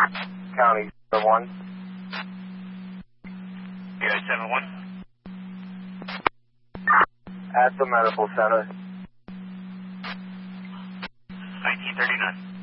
County 1. Yeah, 7-1. At the medical center. 1939.